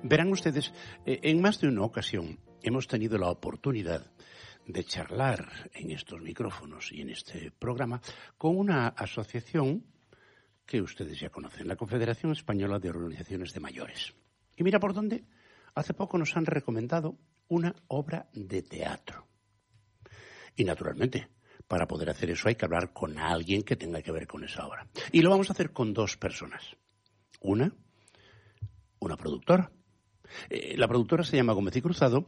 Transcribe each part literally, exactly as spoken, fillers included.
Verán ustedes, eh, en más de una ocasión hemos tenido la oportunidad de charlar en estos micrófonos y en este programa con una asociación que ustedes ya conocen, la Confederación Española de Organizaciones de Mayores. Y mira por dónde, hace poco nos han recomendado una obra de teatro. Y naturalmente, para poder hacer eso hay que hablar con alguien que tenga que ver con esa obra. Y lo vamos a hacer con dos personas. Una, una productora. Eh, la productora se llama Gómez y Cruzado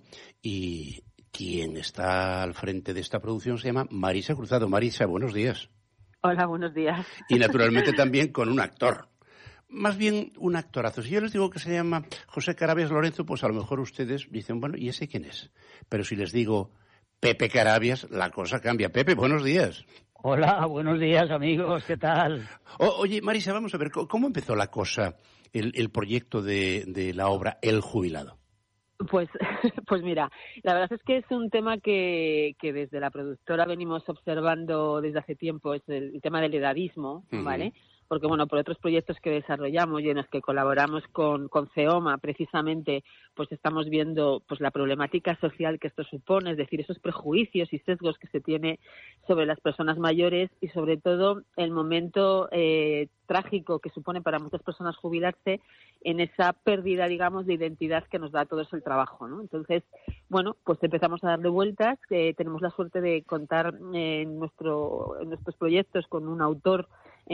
y quien está al frente de esta producción se llama Marisa Cruzado. Marisa, buenos días. Hola, buenos días. Y naturalmente también con un actor. Más bien un actorazo. Si yo les digo que se llama José Carabias Lorenzo, pues a lo mejor ustedes dicen, bueno, ¿y ese quién es? Pero si les digo Pepe Carabias, la cosa cambia. Pepe, buenos días. Hola, buenos días, amigos, ¿qué tal? O, oye, Marisa, vamos a ver, ¿cómo empezó la cosa, el, el proyecto de, de la obra El Jubilado? Pues, pues mira, la verdad es que es un tema que, que desde la productora venimos observando desde hace tiempo, es el, el tema del edadismo, ¿vale? Uh-huh. Porque, bueno, por otros proyectos que desarrollamos y en los que colaboramos con, con CEOMA, precisamente, pues estamos viendo pues la problemática social que esto supone, es decir, esos prejuicios y sesgos que se tiene sobre las personas mayores y, sobre todo, el momento eh, trágico que supone para muchas personas jubilarse en esa pérdida, digamos, de identidad que nos da todo eso el trabajo, ¿no? Entonces, bueno, pues empezamos a darle vueltas. Eh, tenemos la suerte de contar eh, en, nuestro, en nuestros proyectos con un autor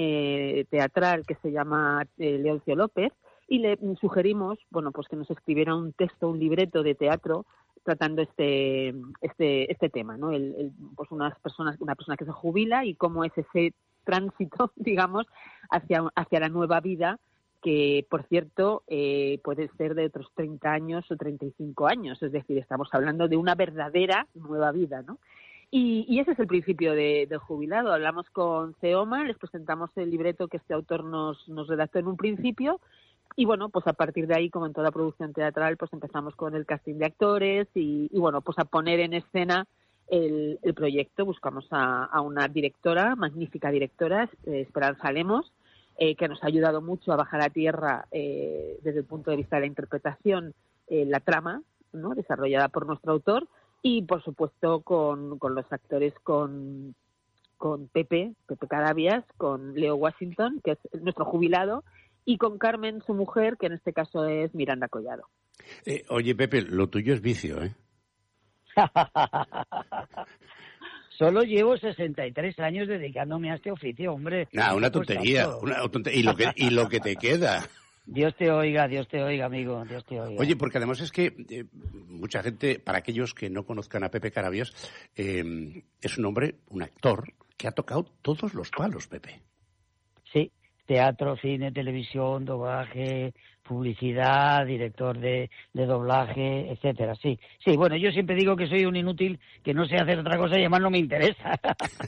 Eh, teatral que se llama eh, Leoncio López, y le sugerimos, bueno, pues que nos escribiera un texto, un libreto de teatro tratando este este este tema, ¿no? El, el, pues unas personas, una persona que se jubila y cómo es ese tránsito, digamos, hacia hacia la nueva vida, que, por cierto, eh, puede ser de otros treinta años o treinta y cinco años, es decir, estamos hablando de una verdadera nueva vida, ¿no? Y, y ese es el principio de, del jubilado. Hablamos con CEOMA, les presentamos el libreto que este autor nos, nos redactó en un principio y, bueno, pues a partir de ahí, como en toda producción teatral, pues empezamos con el casting de actores y, y bueno, pues a poner en escena el, el proyecto. Buscamos a, a una directora, magnífica directora, eh, Esperanza Lemos, eh, que nos ha ayudado mucho a bajar a tierra eh, desde el punto de vista de la interpretación, eh, la trama, ¿no?, desarrollada por nuestro autor. Y, por supuesto, con, con los actores, con, con Pepe, Pepe Carabias, con Leo Washington, que es nuestro jubilado, y con Carmen, su mujer, que en este caso es Miranda Collado. Eh, oye, Pepe, lo tuyo es vicio, ¿eh? Solo llevo sesenta y tres años dedicándome a este oficio, hombre. Nah, una tontería, una tontería. Y lo que, y lo que te queda... Dios te oiga, Dios te oiga, amigo, Dios te oiga. Oye, porque además es que eh, mucha gente, para aquellos que no conozcan a Pepe Carabias, eh, es un hombre, un actor, que ha tocado todos los palos, Pepe. Sí, teatro, cine, televisión, doblaje, publicidad, director de, de doblaje, etcétera. Sí, sí, bueno, yo siempre digo que soy un inútil, que no sé hacer otra cosa y además no me interesa.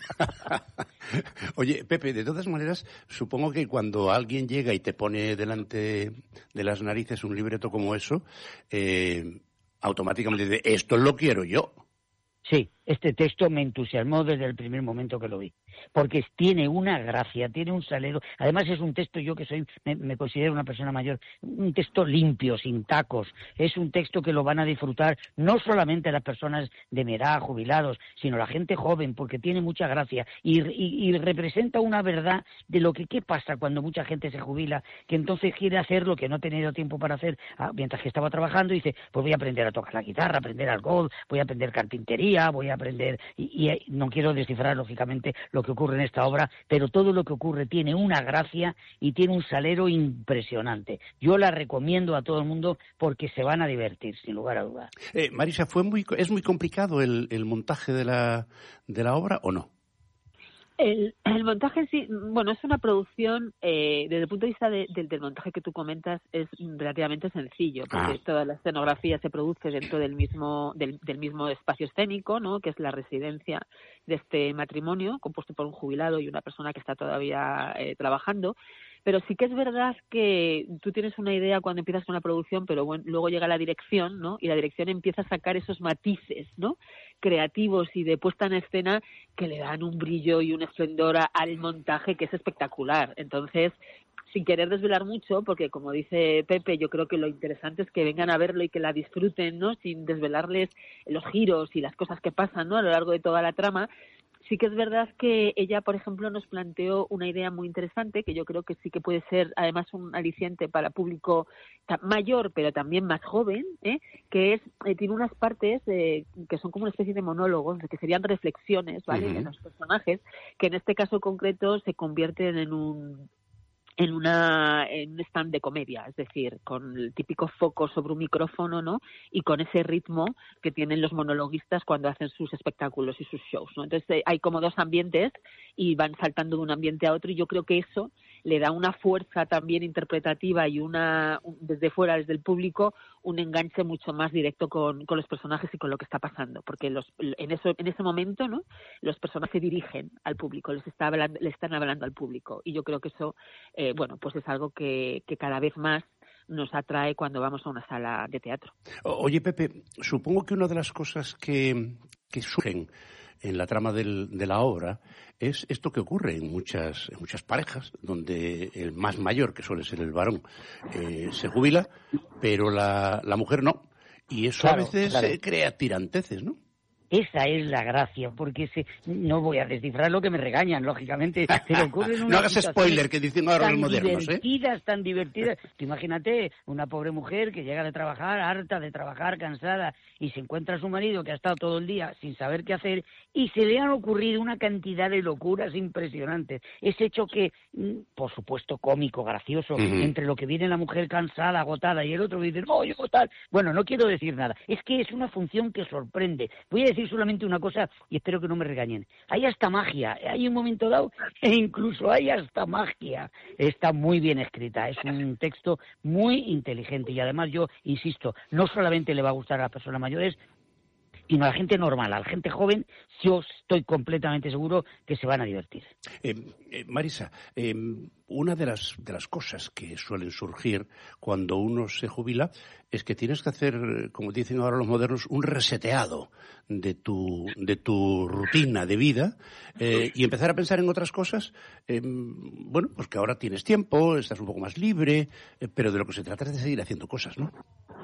Oye, Pepe, de todas maneras, supongo que cuando alguien llega y te pone delante de las narices un libreto como eso, eh, automáticamente dice, esto lo quiero yo. Sí, este texto me entusiasmó desde el primer momento que lo vi, porque tiene una gracia, tiene un salero, además es un texto, yo que soy, me, me considero una persona mayor, un texto limpio, sin tacos, es un texto que lo van a disfrutar no solamente las personas de mi edad, jubilados, sino la gente joven, porque tiene mucha gracia y, y, y representa una verdad de lo que qué pasa cuando mucha gente se jubila, que entonces quiere hacer lo que no ha tenido tiempo para hacer ah, mientras que estaba trabajando y dice, pues voy a aprender a tocar la guitarra, aprender algodón, voy a aprender carpintería, voy a aprender, y, y no quiero descifrar lógicamente lo que ocurre en esta obra, pero todo lo que ocurre tiene una gracia y tiene un salero impresionante. Yo la recomiendo a todo el mundo porque se van a divertir, sin lugar a dudas. Eh, Marisa, ¿fue muy, ¿es muy complicado el, el montaje de la, de la obra o no? El, el montaje en sí, bueno, es una producción, eh, desde el punto de vista de, de, del montaje que tú comentas, es relativamente sencillo, porque ah. toda la escenografía se produce dentro del mismo del, del mismo espacio escénico, ¿no?, que es la residencia de este matrimonio, compuesto por un jubilado y una persona que está todavía eh, trabajando. Pero sí que es verdad que tú tienes una idea cuando empiezas con la producción, pero bueno, luego llega la dirección, ¿no? Y la dirección empieza a sacar esos matices, ¿no?, creativos y de puesta en escena que le dan un brillo y un esplendor al montaje que es espectacular. Entonces, sin querer desvelar mucho, porque como dice Pepe, yo creo que lo interesante es que vengan a verlo y que la disfruten, ¿no? Sin desvelarles los giros y las cosas que pasan, ¿no? A lo largo de toda la trama. Sí que es verdad que ella, por ejemplo, nos planteó una idea muy interesante, que yo creo que sí que puede ser, además, un aliciente para público mayor, pero también más joven, ¿eh? que es eh, tiene unas partes eh, que son como una especie de monólogos, que serían reflexiones, ¿vale?, uh-huh. de los personajes, que en este caso concreto se convierten en un en una en un stand de comedia, es decir, con el típico foco sobre un micrófono, ¿no? Y con ese ritmo que tienen los monologuistas cuando hacen sus espectáculos y sus shows, ¿no? Entonces eh, hay como dos ambientes y van saltando de un ambiente a otro, y yo creo que eso le da una fuerza también interpretativa y una desde fuera, desde el público, un enganche mucho más directo con, con los personajes y con lo que está pasando, porque los en eso en ese momento, ¿no?, los personajes se dirigen al público, les está hablando, le están hablando al público, y yo creo que eso eh, bueno, pues es algo que, que cada vez más nos atrae cuando vamos a una sala de teatro. Oye, Pepe, supongo que una de las cosas que, que surgen en la trama del, de la obra es esto que ocurre en muchas, en muchas parejas, donde el más mayor, que suele ser el varón, eh, se jubila, pero la, la mujer no. Y eso claro, a veces claro. eh, crea tiranteces, ¿no? Esa es la gracia, porque se, no voy a descifrar lo que me regañan, lógicamente, pero ocurren no hagas spoiler, que dicen ahora los modernos, ¿eh? Tan divertidas, tan divertidas. Tú imagínate una pobre mujer que llega de trabajar, harta de trabajar, cansada, y se encuentra a su marido que ha estado todo el día sin saber qué hacer, y se le han ocurrido una cantidad de locuras impresionantes. Ese choque, por supuesto, cómico, gracioso, uh-huh. entre lo que viene la mujer cansada, agotada, y el otro que dice, no, yo tal. Bueno, no quiero decir nada. Es que es una función que sorprende. Voy a decir solamente una cosa y espero que no me regañen. Hay hasta magia, hay un momento dado e incluso hay hasta magia. Está muy bien escrita, es un texto muy inteligente y además yo insisto, no solamente le va a gustar a las personas mayores, sino a la gente normal, a la gente joven, yo estoy completamente seguro que se van a divertir. Eh, eh, Marisa, eh, una de las, de las cosas que suelen surgir cuando uno se jubila es que tienes que hacer, como dicen ahora los modernos, un reseteado de tu, de tu rutina de vida eh, y empezar a pensar en otras cosas. Eh, bueno, pues que ahora tienes tiempo, estás un poco más libre, eh, pero de lo que se trata es de seguir haciendo cosas, ¿no?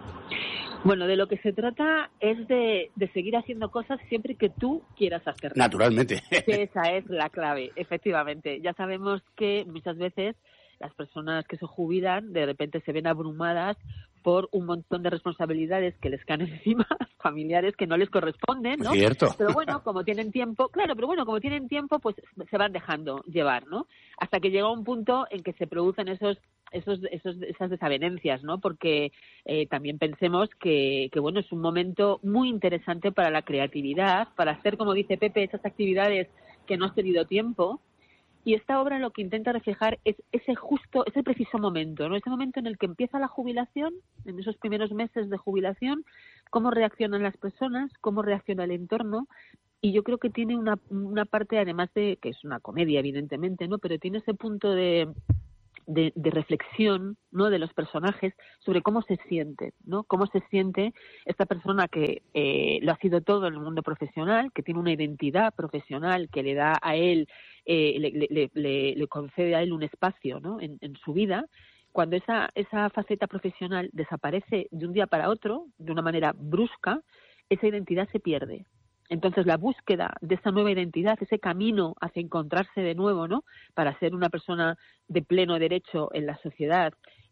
Bueno, de lo que se trata es de, de seguir haciendo cosas siempre que tú quieras hacerlas. Naturalmente. Que esa es la clave, efectivamente. Ya sabemos que muchas veces las personas que se jubilan de repente se ven abrumadas por un montón de responsabilidades que les caen encima, familiares que no les corresponden, ¿no? Cierto. Pero bueno, como tienen tiempo, claro, pero bueno, como tienen tiempo, pues se van dejando llevar, ¿no? Hasta que llega un punto en que se producen esos esos, esos esas desavenencias, ¿no? Porque eh, también pensemos que, que, bueno, es un momento muy interesante para la creatividad, para hacer, como dice Pepe, esas actividades que no has tenido tiempo. Y esta obra lo que intenta reflejar es ese justo, ese preciso momento, ¿no? Ese momento en el que empieza la jubilación, en esos primeros meses de jubilación, cómo reaccionan las personas, cómo reacciona el entorno. Y yo creo que tiene una, una parte, además de que es una comedia, evidentemente, ¿no? Pero tiene ese punto de... De, de reflexión, ¿no?, de los personajes sobre cómo se siente, ¿no? Cómo se siente esta persona que eh, lo ha sido todo en el mundo profesional, que tiene una identidad profesional que le da a él, eh, le, le, le, le concede a él un espacio, ¿no?, en, en su vida. Cuando esa, esa faceta profesional desaparece de un día para otro, de una manera brusca, esa identidad se pierde. Entonces, la búsqueda de esa nueva identidad, ese camino hacia encontrarse de nuevo, ¿no?, para ser una persona de pleno derecho en la sociedad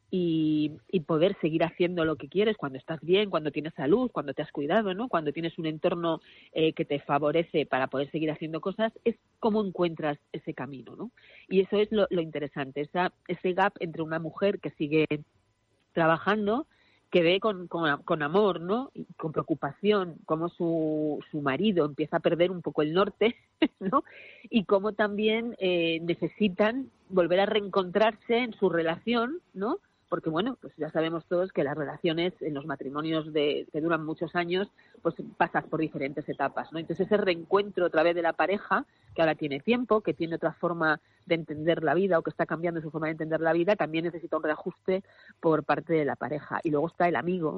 y, y poder seguir haciendo lo que quieres cuando estás bien, cuando tienes salud, cuando te has cuidado, ¿no?, cuando tienes un entorno eh, que te favorece para poder seguir haciendo cosas, es cómo encuentras ese camino, ¿no? Y eso es lo, lo interesante, esa, ese gap entre una mujer que sigue trabajando, que ve con, con, con amor, ¿no?, y con preocupación cómo su, su marido empieza a perder un poco el norte, ¿no?, y cómo también eh, necesitan volver a reencontrarse en su relación, ¿no?, porque bueno, pues ya sabemos todos que las relaciones en los matrimonios de, que duran muchos años, pues pasas por diferentes etapas, ¿no? Entonces ese reencuentro otra vez de la pareja, que ahora tiene tiempo, que tiene otra forma de entender la vida o que está cambiando su forma de entender la vida, también necesita un reajuste por parte de la pareja. Y luego está el amigo,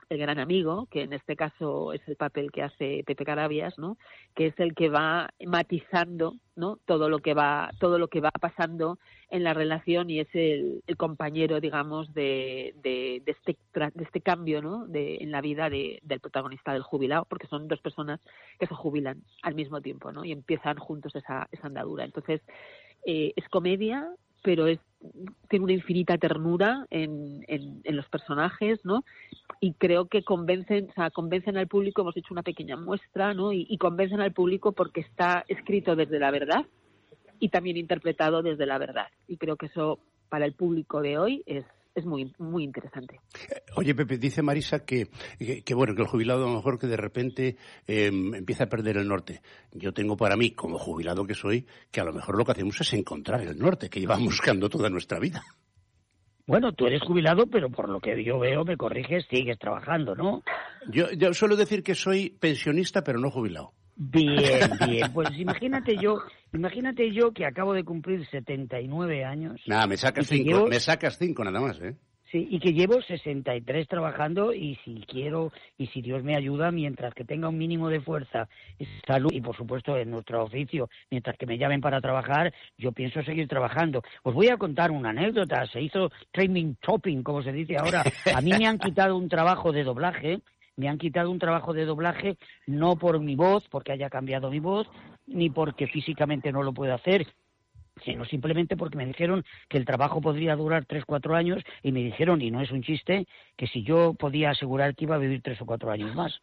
el gran amigo, que en este caso es el papel que hace Pepe Carabias, ¿no? Que es el que va matizando, ¿no? todo lo que va todo lo que va pasando en la relación y es el, el compañero, digamos, de, de, de, este, de este cambio, ¿no? de, en la vida de, del protagonista, del jubilado, porque son dos personas que se jubilan al mismo tiempo, ¿no? Y empiezan juntos esa, esa andadura. Entonces, eh, es comedia, pero es tiene una infinita ternura en, en, en los personajes, ¿no? Y creo que convencen, o sea, convencen al público, hemos hecho una pequeña muestra, ¿no? Y, y convencen al público porque está escrito desde la verdad y también interpretado desde la verdad. Y creo que eso para el público de hoy es es muy muy interesante. Oye, Pepe, dice Marisa que, que, que bueno, que el jubilado a lo mejor que de repente eh, empieza a perder el norte. Yo tengo para mí, como jubilado que soy, que a lo mejor lo que hacemos es encontrar el norte, que llevamos buscando toda nuestra vida. Bueno, tú eres jubilado, pero por lo que yo veo, me corriges, sigues trabajando, ¿no? Yo, yo suelo decir que soy pensionista, pero no jubilado. Bien, bien. Pues imagínate yo, imagínate yo que acabo de cumplir setenta y nueve años. Nada, me sacas cinco, llevo, me sacas cinco nada más, ¿eh? Sí, y que llevo sesenta y tres trabajando y si quiero y si Dios me ayuda, mientras que tenga un mínimo de fuerza, salud y por supuesto en nuestro oficio, mientras que me llamen para trabajar, yo pienso seguir trabajando. Os voy a contar una anécdota. Se hizo training topping, como se dice ahora. A mí me han quitado un trabajo de doblaje. Me han quitado un trabajo de doblaje no por mi voz, porque haya cambiado mi voz, ni porque físicamente no lo puedo hacer, sino simplemente porque me dijeron que el trabajo podría durar tres, cuatro años y me dijeron, y no es un chiste, que si yo podía asegurar que iba a vivir tres o cuatro años más.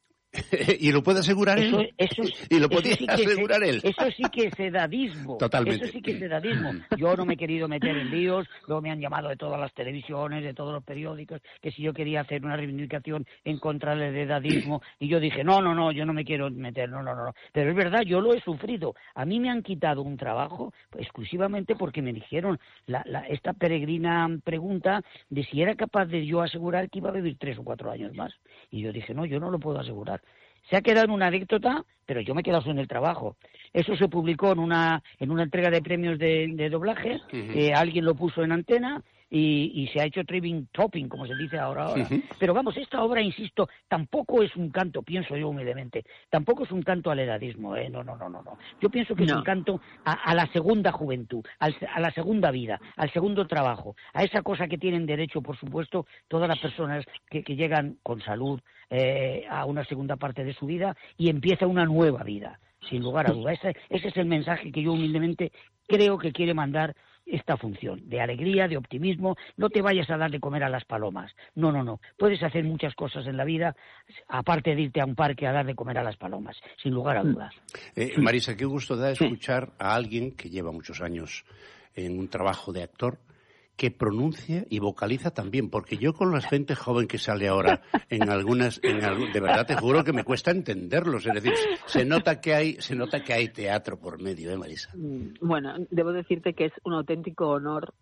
¿Y lo puede asegurar eso, él? Eso, ¿Y lo podía sí asegurar es, él? Eso sí que es edadismo. Totalmente. Eso sí que es edadismo. Yo no me he querido meter en líos, luego me han llamado de todas las televisiones, de todos los periódicos, que si yo quería hacer una reivindicación en contra del edadismo, y yo dije, no, no, no, yo no me quiero meter, no, no, no. Pero es verdad, yo lo he sufrido. A mí me han quitado un trabajo exclusivamente porque me dijeron la, la, esta peregrina pregunta de si era capaz de yo asegurar que iba a vivir tres o cuatro años más. Y yo dije, no, yo no lo puedo asegurar. Se ha quedado en una anécdota, pero yo me he quedado sin el trabajo. Eso se publicó en una en una entrega de premios de, de doblaje, uh-huh. eh, alguien lo puso en antena y, y se ha hecho trending topping, como se dice ahora. ahora. Uh-huh. Pero vamos, esta obra, insisto, tampoco es un canto, pienso yo humildemente, tampoco es un canto al edadismo, ¿eh? No, no, no, no, no. Yo pienso que no. Es un canto a, a la segunda juventud, al, a la segunda vida, al segundo trabajo, a esa cosa que tienen derecho, por supuesto, todas las personas que, que llegan con salud, Eh, a una segunda parte de su vida y empieza una nueva vida, sin lugar a duda. Ese, ese es el mensaje que yo humildemente creo que quiere mandar esta función, de alegría, de optimismo. No te vayas a dar de comer a las palomas. No, no, no. Puedes hacer muchas cosas en la vida, aparte de irte a un parque a dar de comer a las palomas, sin lugar a dudas. Eh, Marisa, qué gusto da escuchar a alguien que lleva muchos años en un trabajo de actor, que pronuncia y vocaliza también, porque yo con la gente joven que sale ahora en algunas, en algún, de verdad te juro que me cuesta entenderlos, es decir, se nota que hay, se nota que hay teatro por medio, ¿eh, Marisa? Bueno, debo decirte que es un auténtico honor,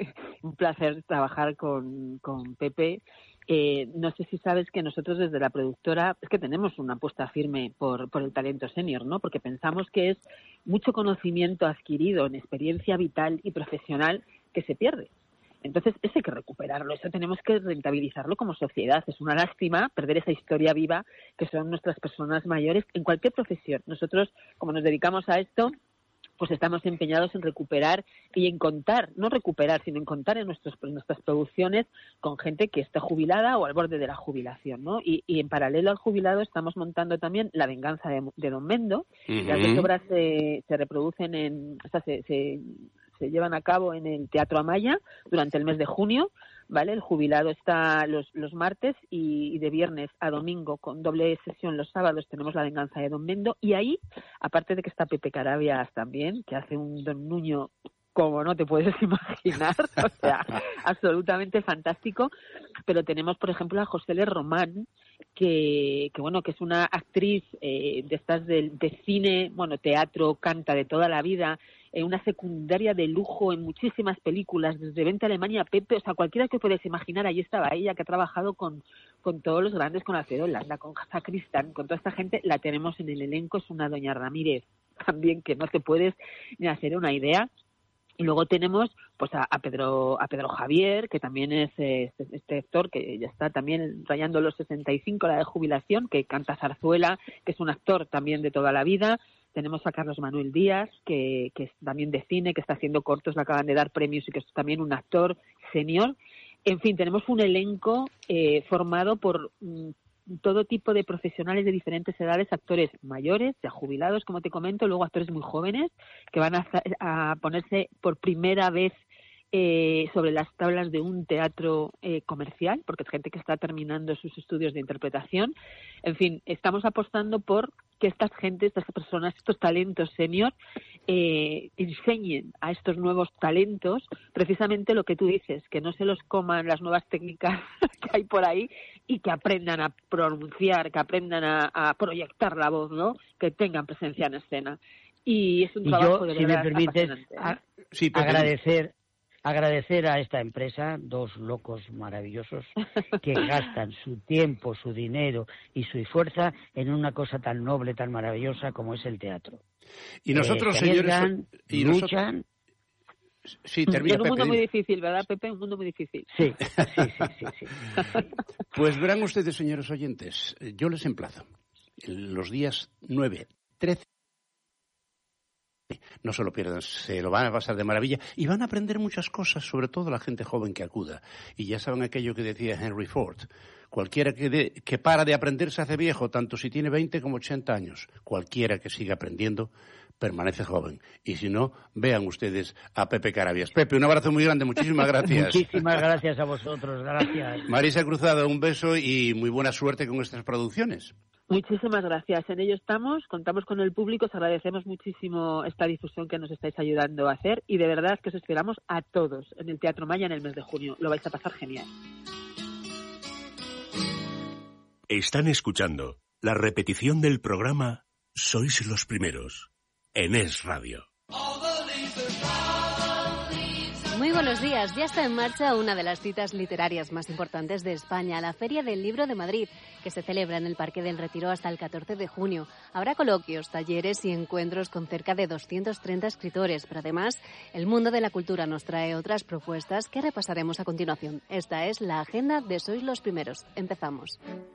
un placer trabajar con, con Pepe. Eh, no sé si sabes que nosotros desde la productora es que tenemos una apuesta firme por, por el talento senior, ¿no? Porque pensamos que es mucho conocimiento adquirido en experiencia vital y profesional que se pierde. Entonces, eso hay que recuperarlo, eso tenemos que rentabilizarlo como sociedad. Es una lástima perder esa historia viva que son nuestras personas mayores en cualquier profesión. Nosotros, como nos dedicamos a esto, pues estamos empeñados en recuperar y en contar, no recuperar, sino en contar en, nuestros, en nuestras producciones con gente que está jubilada o al borde de la jubilación, ¿no? Y, y en paralelo al jubilado estamos montando también La venganza de, de Don Mendo. Uh-huh. Las dos obras se, se reproducen en... O sea, se, se, se llevan a cabo en el Teatro Amaya durante el mes de junio, ¿vale? El jubilado está los, los martes y, y de viernes a domingo con doble sesión los sábados tenemos La venganza de Don Mendo y ahí, aparte de que está Pepe Carabias también, que hace un Don Nuño como no te puedes imaginar, o sea, absolutamente fantástico, pero tenemos, por ejemplo, a José L. Román, que, que bueno, que es una actriz eh, de estas de, de cine, bueno, teatro, canta de toda la vida, eh, una secundaria de lujo en muchísimas películas, desde Vente a Alemania, Pepe, o sea, cualquiera que puedes imaginar, ahí estaba ella, que ha trabajado con, con todos los grandes, con Alfredo Landa, con Sacristán, con toda esta gente, la tenemos en el elenco, es una doña Ramírez también, que no te puedes ni hacer una idea. Y luego tenemos pues a, a Pedro a Pedro Javier, que también es eh, este, este actor que ya está también rayando los sesenta y cinco, la de jubilación, que canta zarzuela, que es un actor también de toda la vida. Tenemos a Carlos Manuel Díaz, que, que es también de cine, que está haciendo cortos, le acaban de dar premios y que es también un actor senior. En fin, tenemos un elenco eh, formado por mm, todo tipo de profesionales de diferentes edades, actores mayores, ya jubilados, como te comento, luego actores muy jóvenes que van a, a ponerse por primera vez eh, sobre las tablas de un teatro eh, comercial, porque es gente que está terminando sus estudios de interpretación. En fin, estamos apostando por que estas gentes, estas personas, estos talentos senior, eh, enseñen a estos nuevos talentos precisamente lo que tú dices, que no se los coman las nuevas técnicas que hay por ahí y que aprendan a pronunciar, que aprendan a, a proyectar la voz, ¿no? Que tengan presencia en escena. Y es un y trabajo yo, de si verdad me permites, apasionante, ¿eh? a, Sí, Pepe. agradecer agradecer a esta empresa, dos locos maravillosos, que gastan su tiempo, su dinero y su fuerza en una cosa tan noble, tan maravillosa como es el teatro. Y nosotros, eh, se señores, arriesgan, y luchan. Nosotros... Sí, termina, en un mundo Pepe, muy dime. difícil, ¿verdad, Pepe? Un mundo muy difícil. Sí, sí, sí, sí, sí. Pues verán ustedes, señores oyentes, yo les emplazo los días nueve, trece. No se lo pierdan, se lo van a pasar de maravilla y van a aprender muchas cosas, sobre todo la gente joven que acuda. Y ya saben aquello que decía Henry Ford: cualquiera que, de, que para de aprender se hace viejo, tanto si tiene veinte como ochenta años. Cualquiera que siga aprendiendo permanece joven. Y si no, vean ustedes a Pepe Carabias. Pepe, un abrazo muy grande, muchísimas gracias. Muchísimas gracias a vosotros, gracias. Marisa Cruzado, un beso y muy buena suerte con estas producciones. Muchísimas gracias. En ello estamos, contamos con el público, os agradecemos muchísimo esta difusión que nos estáis ayudando a hacer y de verdad que os esperamos a todos en el Teatro Maya en el mes de junio. Lo vais a pasar genial. Están escuchando la repetición del programa Sois los Primeros en Es Radio. Muy buenos días. Ya está en marcha una de las citas literarias más importantes de España, la Feria del Libro de Madrid, que se celebra en el Parque del Retiro hasta el catorce de junio. Habrá coloquios, talleres y encuentros con cerca de doscientos treinta escritores, pero además el mundo de la cultura nos trae otras propuestas que repasaremos a continuación. Esta es la agenda de Sois los Primeros. Empezamos.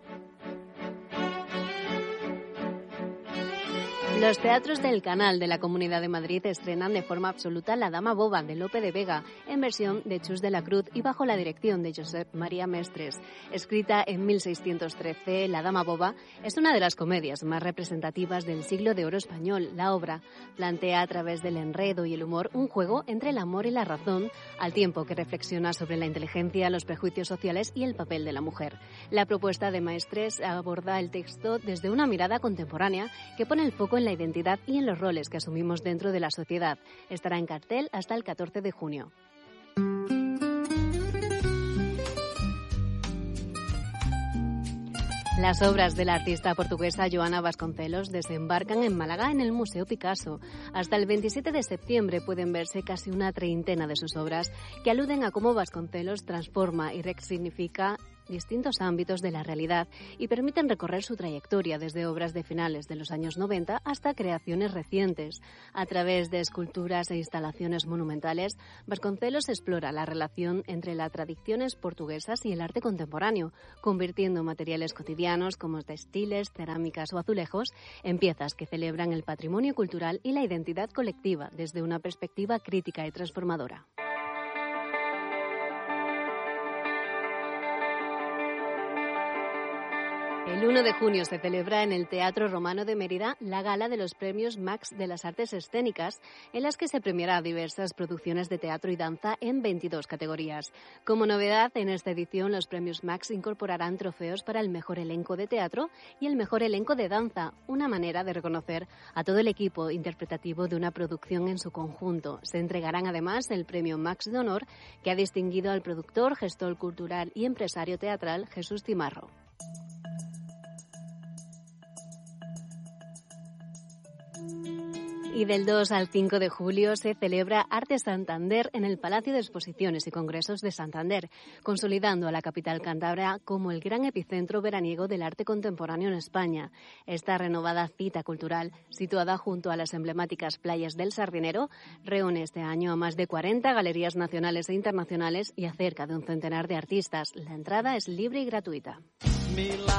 Los teatros del Canal de la Comunidad de Madrid estrenan de forma absoluta La Dama Boba, de Lope de Vega, en versión de Chus de la Cruz y bajo la dirección de Josep María Mestres. Escrita en mil seiscientos trece, La Dama Boba es una de las comedias más representativas del siglo de oro español. La obra plantea a través del enredo y el humor un juego entre el amor y la razón, al tiempo que reflexiona sobre la inteligencia, los prejuicios sociales y el papel de la mujer. La propuesta de Mestres aborda el texto desde una mirada contemporánea que pone el foco en la identidad y en los roles que asumimos dentro de la sociedad. Estará en cartel hasta el catorce de junio. Las obras de la artista portuguesa Joana Vasconcelos desembarcan en Málaga en el Museo Picasso. Hasta el veintisiete de septiembre pueden verse casi una treintena de sus obras que aluden a cómo Vasconcelos transforma y resignifica distintos ámbitos de la realidad y permiten recorrer su trayectoria desde obras de finales de los años noventa hasta creaciones recientes. A través de esculturas e instalaciones monumentales, Vasconcelos explora la relación entre las tradiciones portuguesas y el arte contemporáneo, convirtiendo materiales cotidianos como textiles, cerámicas o azulejos en piezas que celebran el patrimonio cultural y la identidad colectiva desde una perspectiva crítica y transformadora. El uno de junio se celebra en el Teatro Romano de Mérida la gala de los premios Max de las Artes Escénicas, en las que se premiará diversas producciones de teatro y danza en veintidós categorías. Como novedad, en esta edición los premios Max incorporarán trofeos para el mejor elenco de teatro y el mejor elenco de danza, una manera de reconocer a todo el equipo interpretativo de una producción en su conjunto. Se entregarán además el premio Max de Honor, que ha distinguido al productor, gestor cultural y empresario teatral Jesús Cimarro. Y del dos al cinco de julio se celebra Arte Santander en el Palacio de Exposiciones y Congresos de Santander, consolidando a la capital cántabra como el gran epicentro veraniego del arte contemporáneo en España. Esta renovada cita cultural, situada junto a las emblemáticas playas del Sardinero, reúne este año a más de cuarenta galerías nacionales e internacionales y a cerca de un centenar de artistas. La entrada es libre y gratuita.